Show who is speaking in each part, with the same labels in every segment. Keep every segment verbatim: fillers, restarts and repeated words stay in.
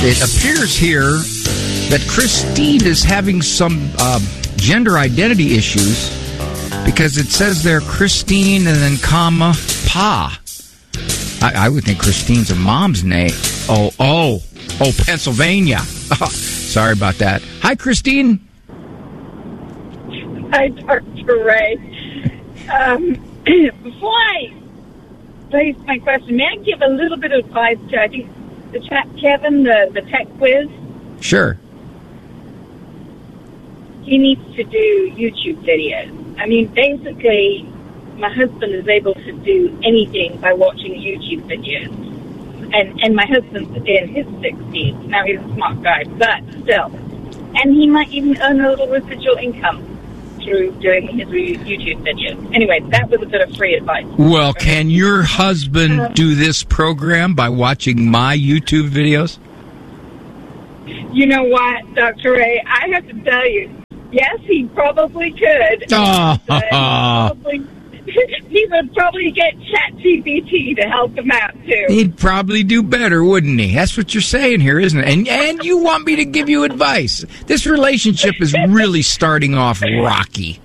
Speaker 1: it appears here that Christine is having some uh, gender identity issues because it says there Christine and then comma Pa. I, I would think Christine's her mom's name. Oh, oh, oh, Pennsylvania. Oh, sorry about that. Hi, Christine.
Speaker 2: Hi, Doctor Ray. Um, before I place my question, may I give a little bit of advice to, I think, the chap Kevin, the, the tech quiz?
Speaker 1: Sure.
Speaker 2: He needs to do YouTube videos. I mean, basically, my husband is able to do anything by watching YouTube videos. And and my husband's in his sixties. Now, he's a smart guy, but still. And he might even earn a little residual income through doing his YouTube videos. Anyway, that was a bit of free advice.
Speaker 1: Well, can your husband do this program by watching my YouTube videos?
Speaker 2: You know what, Doctor Ray? I have to tell you, yes, he probably could.
Speaker 1: Oh.
Speaker 2: But he, probably, he would probably get ChatGPT to help him out, too.
Speaker 1: He'd probably do better, wouldn't he? That's what you're saying here, isn't it? And and you want me to give you advice. This relationship is really starting off rocky.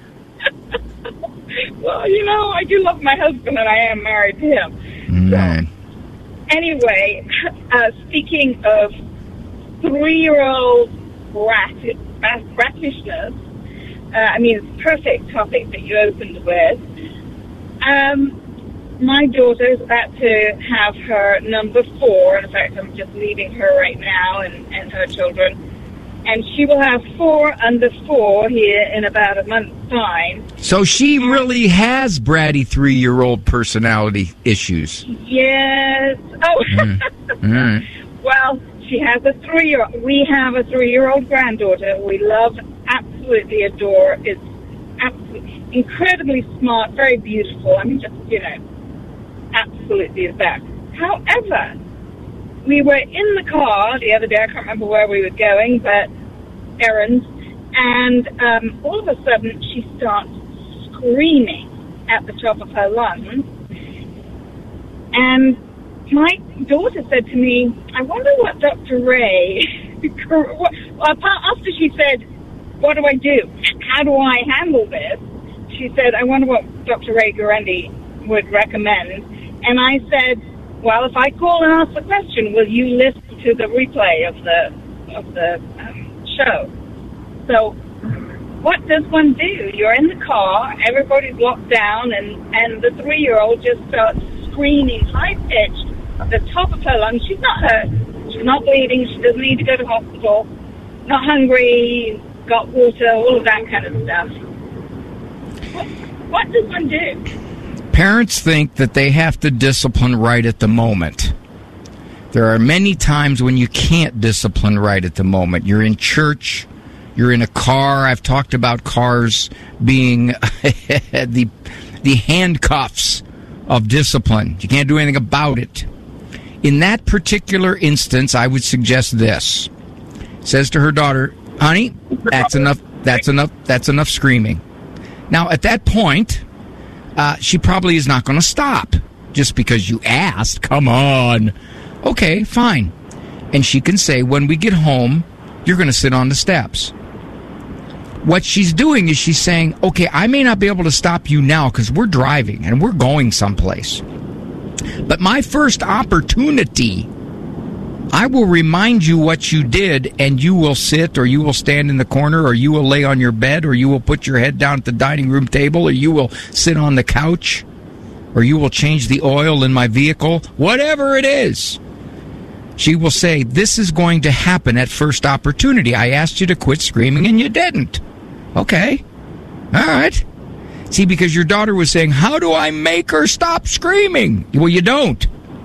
Speaker 2: Well, you know, I do love my husband, and I am married to him.
Speaker 1: Right.
Speaker 2: So, anyway, uh, speaking of three-year-old rat, ratishness, uh, I mean, it's a perfect topic that you opened with. Um, my daughter is about to have her number four. In fact, I'm just leaving her right now and, and her children. And she will have four under four here in about a month's time.
Speaker 1: So she really has bratty three-year-old personality issues.
Speaker 2: Yes. Oh,
Speaker 1: Mm. Mm.
Speaker 2: Well, she has a three-year-old. We have a three-year-old granddaughter we love, absolutely adore. Is absolutely incredibly smart, very beautiful. I mean, just, you know, absolutely the best. However, we were in the car the other day. I can't remember where we were going, but errands. And um, all of a sudden, she starts screaming at the top of her lungs. And my daughter said to me, I wonder what Doctor Ray, after she said, what do I do? How do I handle this? She said, I wonder what Doctor Ray Guarendi would recommend. And I said, well, if I call and ask the question, will you listen to the replay of the of the um, show? So what does one do? You're in the car, everybody's locked down, and, and the three-year-old just starts screaming high-pitched at the top of her lungs. She's not hurt. She's not bleeding. She doesn't need to go to hospital. Not hungry, got water, all of that kind of stuff. What, what does one do?
Speaker 1: Parents think that they have to discipline right at the moment. There are many times when you can't discipline right at the moment. You're in church. You're in a car. I've talked about cars being the the handcuffs of discipline. You can't do anything about it. In that particular instance, I would suggest this. Says to her daughter, honey, that's enough, that's enough, that's enough screaming. Now, at that point, uh, she probably is not going to stop just because you asked. Come on. Okay, fine. And she can say, when we get home, you're going to sit on the steps. What she's doing is she's saying, okay, I may not be able to stop you now because we're driving and we're going someplace. But my first opportunity, I will remind you what you did, and you will sit or you will stand in the corner or you will lay on your bed or you will put your head down at the dining room table or you will sit on the couch or you will change the oil in my vehicle, whatever it is. She will say, this is going to happen at first opportunity. I asked you to quit screaming and you didn't. Okay. All right. See, because your daughter was saying, how do I make her stop screaming? Well, you don't.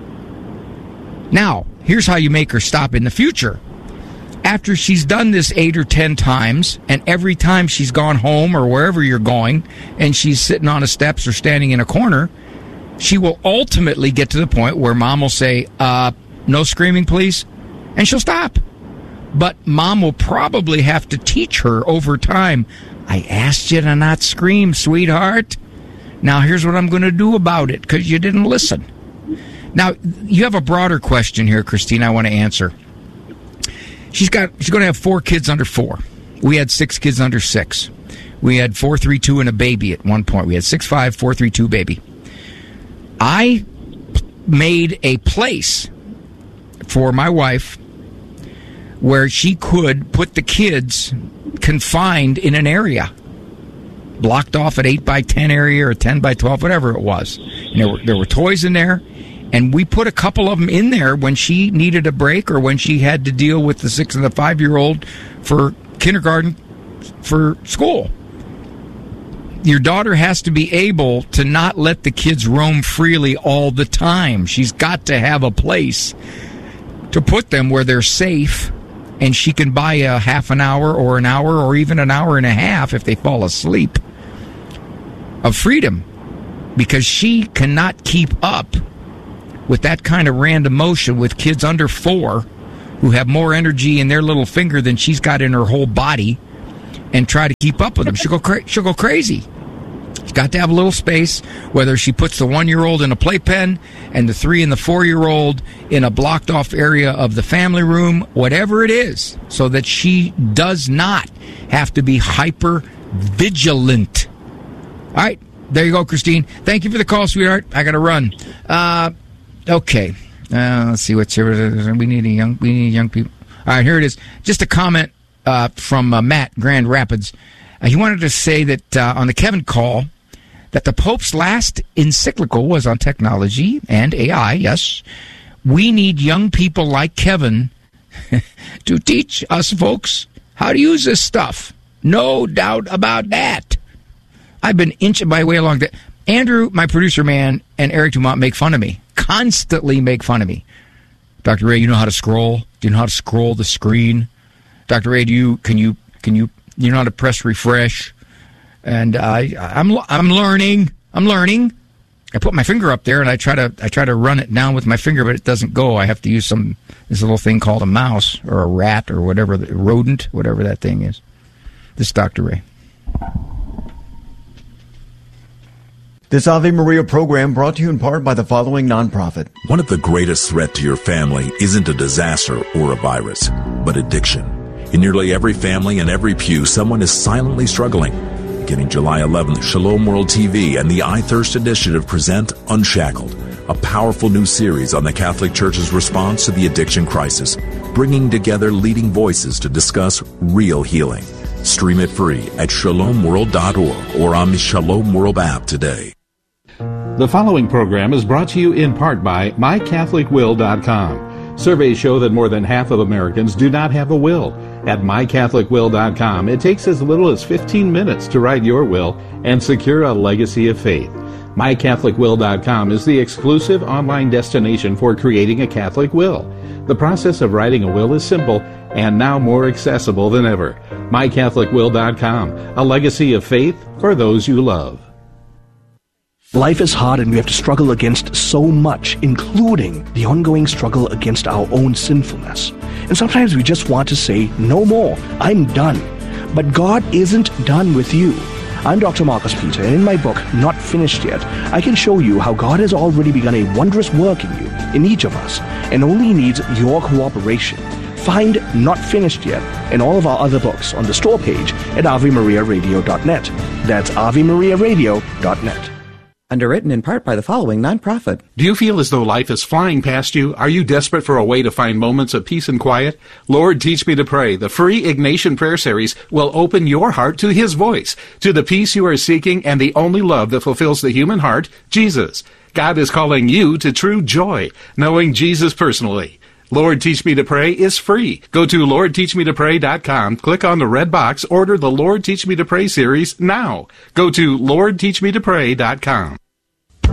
Speaker 1: Now, here's how you make her stop in the future. After she's done this eight or ten times, and every time she's gone home or wherever you're going, and she's sitting on the steps or standing in a corner, she will ultimately get to the point where mom will say, uh, no screaming, please, and she'll stop. But mom will probably have to teach her over time, I asked you to not scream, sweetheart. Now here's what I'm going to do about it, because you didn't listen. Now, you have a broader question here, Christine, I want to answer. she's got she's going to have four kids under four. We had six kids under six. We had four, three, two, and a baby at one point. We had six, five, four, three, two, baby. I made a place for my wife where she could put the kids confined in an area, blocked off at eight by ten area or ten by twelve, whatever it was. And there were, there were toys in there, and we put a couple of them in there when she needed a break or when she had to deal with the six and the five-year-old for kindergarten for school. Your daughter has to be able to not let the kids roam freely all the time. She's got to have a place to put them where they're safe, and she can buy a half an hour or an hour or even an hour and a half if they fall asleep of freedom, because she cannot keep up with that kind of random motion with kids under four who have more energy in their little finger than she's got in her whole body, and try to keep up with them. She'll go, cra- she'll go crazy. She's got to have a little space, whether she puts the one-year-old in a playpen and the three and the four-year-old in a blocked-off area of the family room, whatever it is, so that she does not have to be hyper-vigilant. All right, there you go, Christine. Thank you for the call, sweetheart. I got to run. Uh, okay, uh, let's see what's here. We need a young, we need young people. All right, here it is. Just a comment uh, from uh, Matt, Grand Rapids. Uh, he wanted to say that uh, on the Kevin call, that the Pope's last encyclical was on technology and A I, yes. We need young people like Kevin to teach us folks how to use this stuff. No doubt about that. I've been inching my way along that. Andrew, my producer man, and Eric Dumont make fun of me. Constantly make fun of me. Doctor Ray, you know how to scroll? Do you know how to scroll the screen? Doctor Ray, do you can you can you you know how to press refresh? And I, I'm, I'm learning. I'm learning. I put my finger up there and I try to, I try to run it down with my finger, but it doesn't go. I have to use some this little thing called a mouse or a rat or whatever, a rodent, whatever that thing is. This is Doctor Ray.
Speaker 3: This Ave Maria program brought to you in part by the following nonprofit.
Speaker 4: One of the greatest threats to your family isn't a disaster or a virus, but addiction. In nearly every family and every pew, someone is silently struggling. Beginning July eleventh, Shalom World T V and the I Thirst Initiative present Unshackled, a powerful new series on the Catholic Church's response to the addiction crisis, bringing together leading voices to discuss real healing. Stream it free at shalom world dot org or on the Shalom World app today.
Speaker 5: The following program is brought to you in part by my catholic will dot com. Surveys show that more than half of Americans do not have a will. At my catholic will dot com, it takes as little as fifteen minutes to write your will and secure a legacy of faith. my catholic will dot com is the exclusive online destination for creating a Catholic will. The process of writing a will is simple and now more accessible than ever. my catholic will dot com, a legacy of faith for those you love.
Speaker 6: Life is hard and we have to struggle against so much, including the ongoing struggle against our own sinfulness. And sometimes we just want to say, no more, I'm done. But God isn't done with you. I'm Doctor Marcus Peter, and in my book, Not Finished Yet, I can show you how God has already begun a wondrous work in you, in each of us, and only needs your cooperation. Find Not Finished Yet and all of our other books on the store page at ave maria radio dot net. That's ave maria radio dot net.
Speaker 7: Underwritten in part by the following nonprofit.
Speaker 5: Do you feel as though life is flying past you? Are you desperate for a way to find moments of peace and quiet? Lord, Teach Me to Pray, the free Ignatian prayer series, will open your heart to His voice, to the peace you are seeking and the only love that fulfills the human heart, Jesus. God is calling you to true joy, knowing Jesus personally. Lord, Teach Me to Pray is free. Go to lord teach me to pray dot com, click on the red box, order the Lord Teach Me to Pray series now. Go to lord teach me to pray dot com.
Speaker 1: A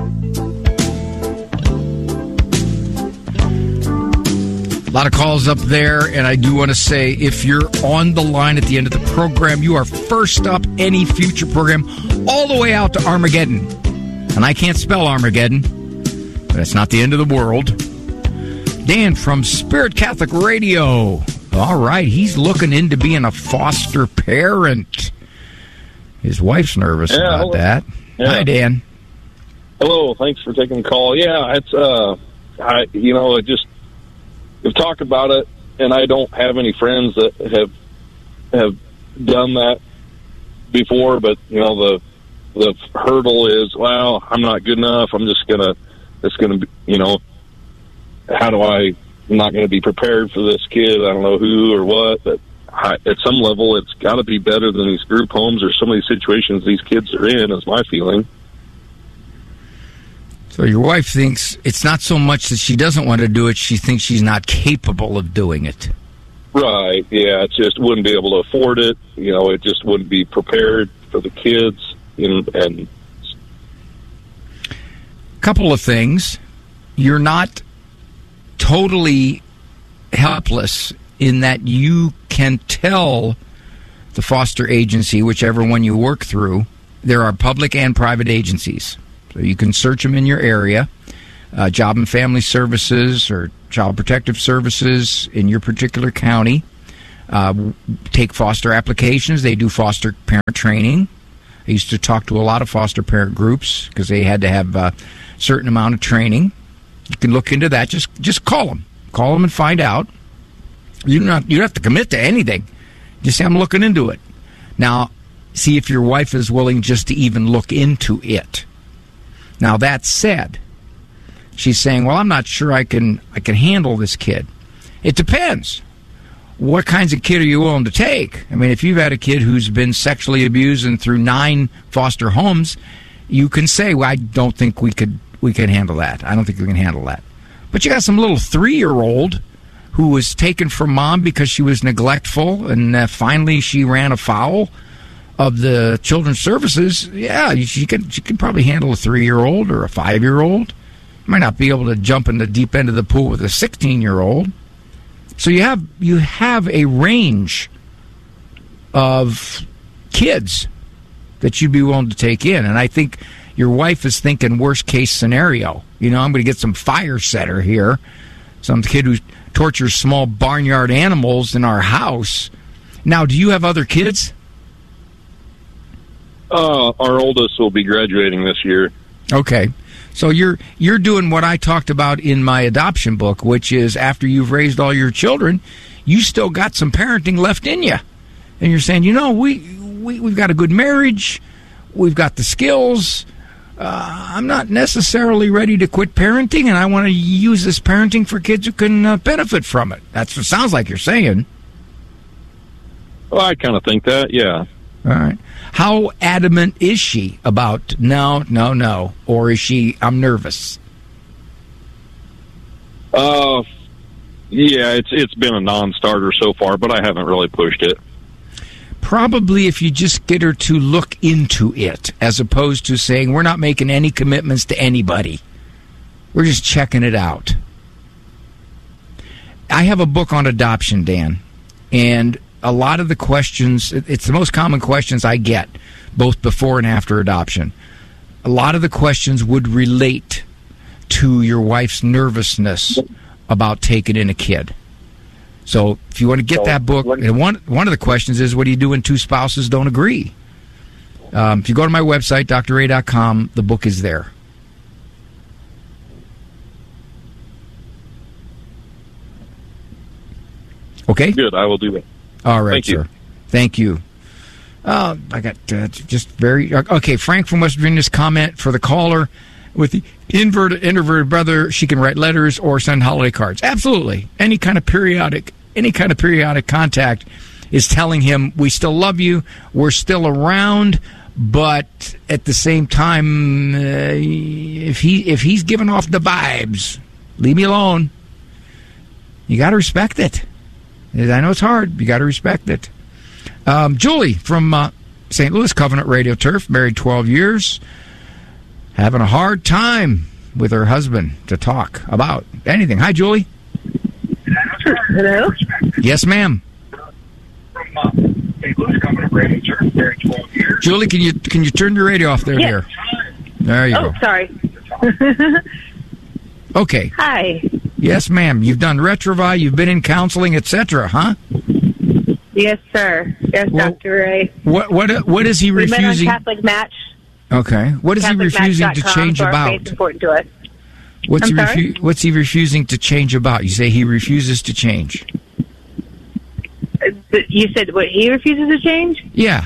Speaker 1: lot of calls up there, and I do want to say, if you're on the line at the end of the program, you are first up any future program all the way out to Armageddon. And I can't spell Armageddon, but it's not the end of the world. Dan from Spirit Catholic Radio. All right, he's looking into being a foster parent. His wife's nervous
Speaker 8: yeah,
Speaker 1: about
Speaker 8: hello.
Speaker 1: that.
Speaker 8: Yeah.
Speaker 1: Hi, Dan.
Speaker 8: Hello, thanks for taking the call. Yeah, it's, uh, I, you know, it just, we've talked about it, and I don't have any friends that have have done that before. But you know, the the hurdle is, well, I'm not good enough. I'm just gonna, it's gonna be, you know, how do I? I'm not going to be prepared for this kid. I don't know who or what, but I, at some level, it's got to be better than these group homes or some of these situations these kids are in, is my feeling.
Speaker 1: So your wife thinks it's not so much that she doesn't want to do it, she thinks she's not capable of doing it.
Speaker 8: Right, yeah, it just wouldn't be able to afford it. You know, it just wouldn't be prepared for the kids. And, and
Speaker 1: couple of things. You're not totally helpless in that you can tell the foster agency, whichever one you work through. There are public and private agencies. So you can search them in your area. Uh, Job and Family Services or Child Protective Services in your particular county uh, take foster applications. They do foster parent training. I used to talk to a lot of foster parent groups because they had to have a certain amount of training. You can look into that. Just just call them. Call them and find out. You don't have, you don't have to commit to anything. Just say, I'm looking into it. Now, see if your wife is willing just to even look into it. Now, that said, she's saying, well, I'm not sure I can I can handle this kid. It depends. What kinds of kid are you willing to take? I mean, if you've had a kid who's been sexually abused and through nine foster homes, you can say, well, I don't think we could we could handle that. I don't think we can handle that. But you got some little three-year-old who was taken from mom because she was neglectful, and uh, finally she ran afoul of the children's services. Yeah, she could, she could probably handle a three-year-old or a five-year-old. Might not be able to jump in the deep end of the pool with a sixteen-year-old. So you have you have a range of kids that you'd be willing to take in. And I think your wife is thinking worst-case scenario. You know, I'm going to get some fire setter here, some kid who tortures small barnyard animals in our house. Now, do you have other kids?
Speaker 8: Uh, our oldest will be graduating this year.
Speaker 1: Okay. So you're you're doing what I talked about in my adoption book, which is after you've raised all your children, you still got some parenting left in you. And you're saying, you know, we, we, we've got a good marriage. We've got the skills. Uh, I'm not necessarily ready to quit parenting, and I want to use this parenting for kids who can uh, benefit from it. That's what it sounds like you're saying.
Speaker 8: Well, I kind of think that, yeah.
Speaker 1: All right. How adamant is she about no, no, no? Or is she, I'm nervous?
Speaker 8: Uh, yeah, it's it's been a non-starter so far, but I haven't really pushed it.
Speaker 1: Probably if you just get her to look into it, as opposed to saying, we're not making any commitments to anybody. We're just checking it out. I have a book on adoption, Dan, and a lot of the questions, it's the most common questions I get, both before and after adoption. A lot of the questions would relate to your wife's nervousness about taking in a kid. So if you want to get that book, and one one of the questions is, what do you do when two spouses don't agree? Um, if you go to my website, D R ray dot com, the book is there. Okay?
Speaker 8: Good, I will do that.
Speaker 1: All right,
Speaker 8: Thank
Speaker 1: sir.
Speaker 8: you.
Speaker 1: Thank you. Uh, I got uh, just very... Okay, Frank from West Virginia's comment for the caller. With the inverted, introverted brother, she can write letters or send holiday cards. Absolutely. Any kind of periodic, any kind of periodic contact is telling him, we still love you, we're still around, but at the same time, uh, if he if he's giving off the vibes, leave me alone. You got to respect it. I know it's hard. You got to respect it. Um, Julie from uh, Saint Louis, Covenant Radio Turf, married twelve years, having a hard time with her husband to talk about anything. Hi, Julie.
Speaker 9: Hello?
Speaker 1: Yes, ma'am.
Speaker 9: From uh, Saint Louis, Covenant Radio Turf, married twelve years.
Speaker 1: Julie, can you can you turn your radio off there,
Speaker 9: yes.
Speaker 1: dear? There you
Speaker 9: oh,
Speaker 1: go.
Speaker 9: Oh, sorry.
Speaker 1: Okay.
Speaker 9: Hi.
Speaker 1: Yes, ma'am. You've done Retrovi, you've been in counseling, et cetera, huh?
Speaker 9: Yes, sir. Yes,
Speaker 1: well,
Speaker 9: Doctor Ray.
Speaker 1: What what what is he
Speaker 9: we
Speaker 1: refusing?
Speaker 9: We met on Catholic Match.
Speaker 1: Okay. What is
Speaker 9: Catholic
Speaker 1: he refusing to change
Speaker 9: so
Speaker 1: about?
Speaker 9: It's important to us.
Speaker 1: What's
Speaker 9: I'm
Speaker 1: he
Speaker 9: sorry?
Speaker 1: refu- What's he refusing to change about? You say he refuses to change.
Speaker 10: But you said what, he refuses to change?
Speaker 1: Yeah.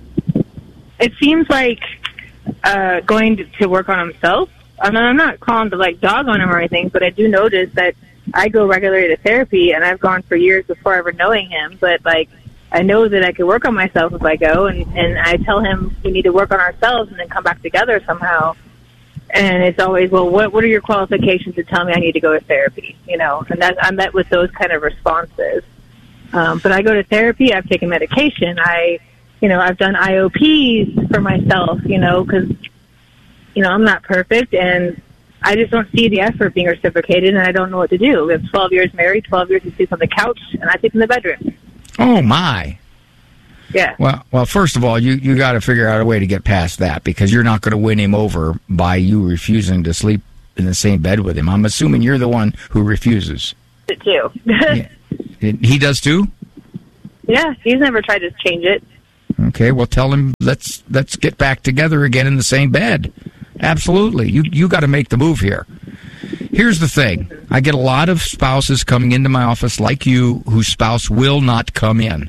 Speaker 10: It seems like uh, going to, to work on himself. I mean, I'm not calling to like dog on him or anything, but I do notice that I go regularly to therapy, and I've gone for years before ever knowing him. But like, I know that I could work on myself if I go, and and I tell him we need to work on ourselves and then come back together somehow. And it's always, well, what what are your qualifications to tell me I need to go to therapy? You know, and that I'm met with those kind of responses. Um, but I go to therapy. I've taken medication. I, you know, I've done I O Ps for myself. You know, because you know I'm not perfect, and I just don't see the effort being reciprocated, and I don't know what to do. We have twelve years married, twelve years he sleeps on the couch, and I sleep in the bedroom.
Speaker 1: Oh my.
Speaker 10: Yeah.
Speaker 1: Well, well. First of all, you, you got to figure out a way to get past that, because you're not going to win him over by you refusing to sleep in the same bed with him. I'm assuming you're the one who refuses.
Speaker 10: It too.
Speaker 1: Yeah. He does too?
Speaker 10: Yeah, he's never tried to change it.
Speaker 1: Okay, well, tell him let's let's get back together again in the same bed. Absolutely. You you got to make the move here. Here's the thing. I get a lot of spouses coming into my office like you whose spouse will not come in.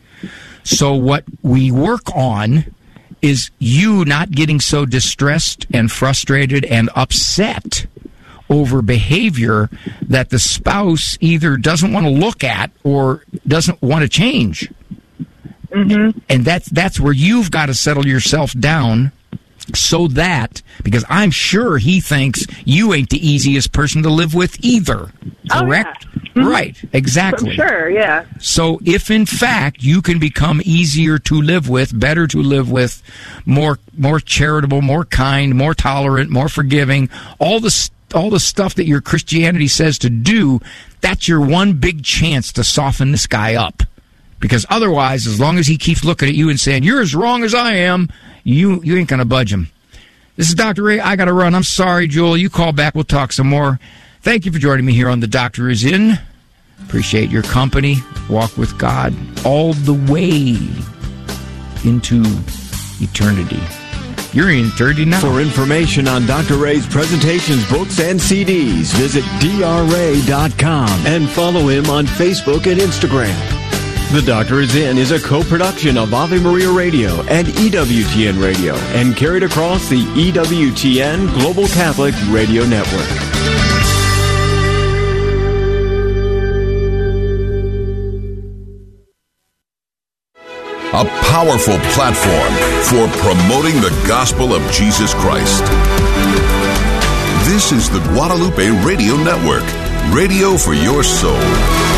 Speaker 1: So what we work on is you not getting so distressed and frustrated and upset over behavior that the spouse either doesn't want to look at or doesn't want to change.
Speaker 10: Mm-hmm.
Speaker 1: And that's that's where you've got to settle yourself down, so that, because I'm sure he thinks you ain't the easiest person to live with either. Correct?
Speaker 10: Oh, yeah. Mm-hmm.
Speaker 1: Right, exactly.
Speaker 10: I'm sure, yeah.
Speaker 1: So if in fact you can become easier to live with, better to live with, more more charitable, more kind, more tolerant, more forgiving, all the all the stuff that your Christianity says to do, that's your one big chance to soften this guy up. Because otherwise, as long as he keeps looking at you and saying, you're as wrong as I am, you you ain't going to budge him. This is Doctor Ray. I got to run. I'm sorry, Joel. You call back. We'll talk some more. Thank you for joining me here on The Doctor Is In. Appreciate your company. Walk with God all the way into eternity. You're in eternity now.
Speaker 3: For information on Doctor Ray's presentations, books, and C Ds, visit D R ray dot com and follow him on Facebook and Instagram. The Doctor Is In is a co-production of Ave Maria Radio and E W T N Radio and carried across the E W T N Global Catholic Radio Network.
Speaker 11: A powerful platform for promoting the gospel of Jesus Christ. This is the Guadalupe Radio Network, radio for your soul.